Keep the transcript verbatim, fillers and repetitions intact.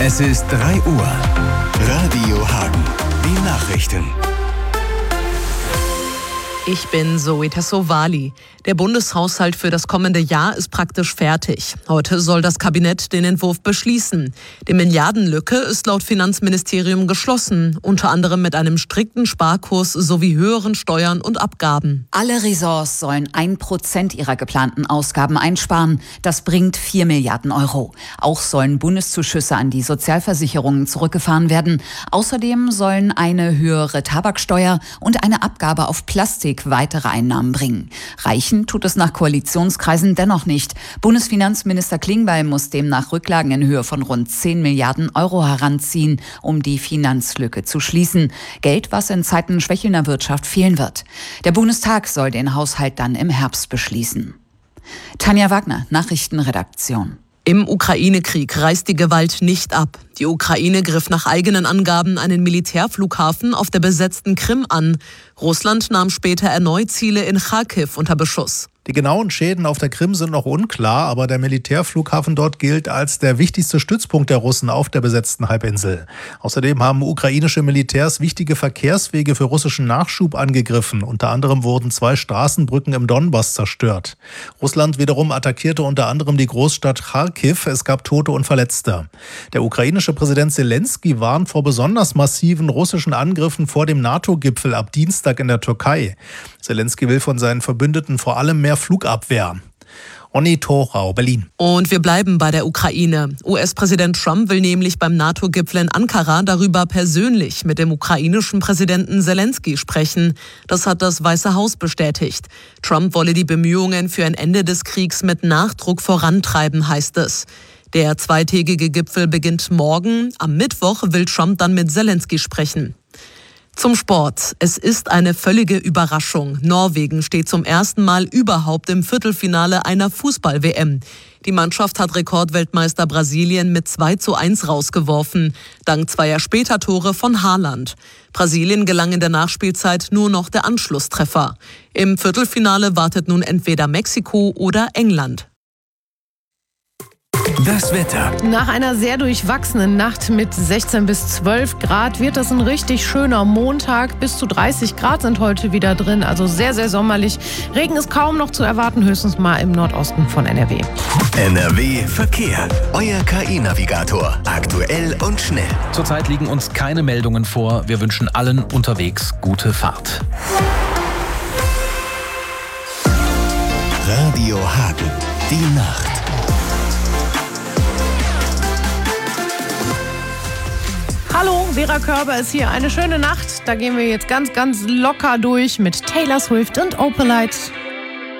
Es ist drei Uhr. Radio Hagen. Die Nachrichten. Ich bin Zoe Tassovali. Der Bundeshaushalt für das kommende Jahr ist praktisch fertig. Heute soll das Kabinett den Entwurf beschließen. Die Milliardenlücke ist laut Finanzministerium geschlossen, unter anderem mit einem strikten Sparkurs sowie höheren Steuern und Abgaben. Alle Ressorts sollen ein Prozent ihrer geplanten Ausgaben einsparen. Das bringt vier Milliarden Euro. Auch sollen Bundeszuschüsse an die Sozialversicherungen zurückgefahren werden. Außerdem sollen eine höhere Tabaksteuer und eine Abgabe auf Plastik weitere Einnahmen bringen. Reichen tut es nach Koalitionskreisen dennoch nicht. Bundesfinanzminister Klingbeil muss demnach Rücklagen in Höhe von rund zehn Milliarden Euro heranziehen, um die Finanzlücke zu schließen. Geld, was in Zeiten schwächelnder Wirtschaft fehlen wird. Der Bundestag soll den Haushalt dann im Herbst beschließen. Tanja Wagner, Nachrichtenredaktion. Im Ukraine-Krieg reißt die Gewalt nicht ab. Die Ukraine griff nach eigenen Angaben einen Militärflughafen auf der besetzten Krim an. Russland nahm später erneut Ziele in Charkiw unter Beschuss. Die genauen Schäden auf der Krim sind noch unklar, aber der Militärflughafen dort gilt als der wichtigste Stützpunkt der Russen auf der besetzten Halbinsel. Außerdem haben ukrainische Militärs wichtige Verkehrswege für russischen Nachschub angegriffen. Unter anderem wurden zwei Straßenbrücken im Donbass zerstört. Russland wiederum attackierte unter anderem die Großstadt Charkiw. Es gab Tote und Verletzte. Der ukrainische Präsident Zelensky warnt vor besonders massiven russischen Angriffen vor dem NATO-Gipfel ab Dienstag in der Türkei. Zelensky will von seinen Verbündeten vor allem mehr Flugabwehr. Onni Thorau, Berlin. Und wir bleiben bei der Ukraine. U S-Präsident Trump will nämlich beim NATO-Gipfel in Ankara darüber persönlich mit dem ukrainischen Präsidenten Zelensky sprechen. Das hat das Weiße Haus bestätigt. Trump wolle die Bemühungen für ein Ende des Kriegs mit Nachdruck vorantreiben, heißt es. Der zweitägige Gipfel beginnt morgen. Am Mittwoch will Trump dann mit Zelensky sprechen. Zum Sport. Es ist eine völlige Überraschung. Norwegen steht zum ersten Mal überhaupt im Viertelfinale einer Fußball-W M. Die Mannschaft hat Rekordweltmeister Brasilien mit zwei zu eins rausgeworfen, dank zweier Spätertore von Haaland. Brasilien gelang in der Nachspielzeit nur noch der Anschlusstreffer. Im Viertelfinale wartet nun entweder Mexiko oder England. Das Wetter. Nach einer sehr durchwachsenen Nacht mit sechzehn bis zwölf Grad wird das ein richtig schöner Montag. Bis zu dreißig Grad sind heute wieder drin, also sehr, sehr sommerlich. Regen ist kaum noch zu erwarten, höchstens mal im Nordosten von N R W. N R W Verkehr. Euer K I-Navigator. Aktuell und schnell. Zurzeit liegen uns keine Meldungen vor. Wir wünschen allen unterwegs gute Fahrt. Radio Hagen. Die Nacht. Hallo, Vera Körber ist hier. Eine schöne Nacht. Da gehen wir jetzt ganz, ganz locker durch mit Taylor Swift und Opalite.